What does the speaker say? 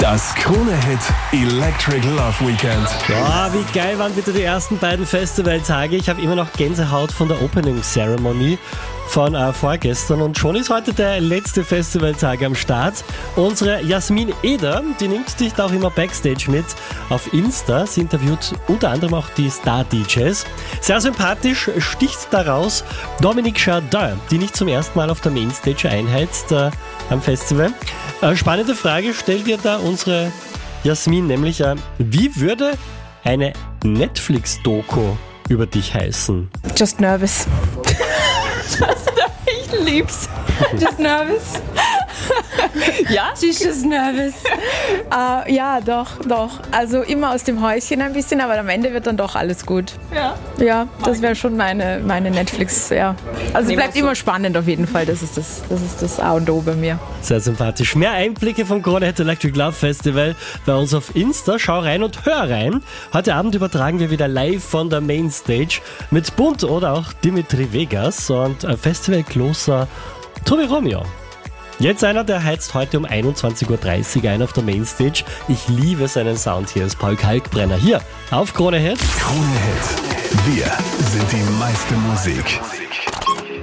Das Krone-Hit Electric Love Weekend. Ja, wie geil waren bitte die ersten beiden Festivaltage. Ich habe immer noch Gänsehaut von der Opening Ceremony von vorgestern und schon ist heute der letzte Festivaltag am Start. Unsere Jasmin Eder, die nimmt dich da auch immer Backstage mit auf Insta. Sie interviewt unter anderem auch die Star-DJs. Sehr sympathisch sticht daraus Dominique Chardin, die nicht zum ersten Mal auf der Mainstage einheizt am Festival. Spannende Frage stellt dir da unsere Jasmin, nämlich wie würde eine Netflix-Doku über dich heißen? Just nervous. Ich lieb's. Just nervous. Ja? She's just nervous. Ja, doch. Also immer aus dem Häuschen ein bisschen, aber am Ende wird dann doch alles gut. Ja, das wäre schon meine Netflix, ja. Also es bleibt immer spannend auf jeden Fall, das ist das A und O bei mir. Sehr sympathisch. Mehr Einblicke vom Krone-Hit Electric Love Festival bei uns auf Insta. Schau rein und hör rein. Heute Abend übertragen wir wieder live von der Mainstage mit Bunt oder auch Dimitri Vegas und Festivalcloser Tobi Romeo. Jetzt einer, der heizt heute um 21.30 Uhr ein auf der Mainstage. Ich liebe seinen Sound hier, ist Paul Kalkbrenner. Hier auf Krone-Hit. Krone-Hit. Wir sind die meiste Musik.